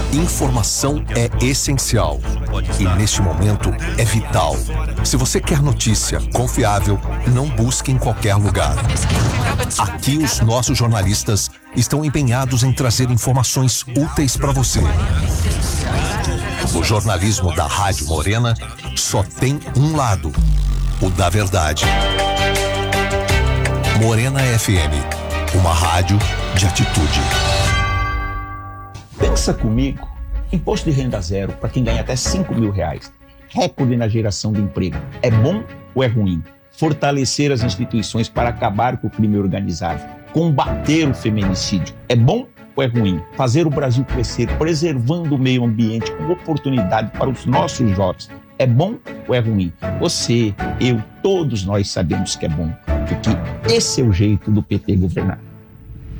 Informação é essencial e, neste momento, é vital. Se você quer notícia confiável, não busque em qualquer lugar. Aqui, os nossos jornalistas estão empenhados em trazer informações úteis para você. O jornalismo da Rádio Morena só tem um lado, o da verdade. Morena FM, uma rádio de atitude. Pensa comigo, imposto de renda zero para quem ganha até R$5.000. Recorde na geração de emprego. É bom ou é ruim? Fortalecer as instituições para acabar com o crime organizado. Combater o feminicídio. É bom ou é ruim? Fazer o Brasil crescer, preservando o meio ambiente com oportunidade para os nossos jovens. É bom ou é ruim? Você, eu, todos nós sabemos que é bom. Porque esse é o jeito do PT governar.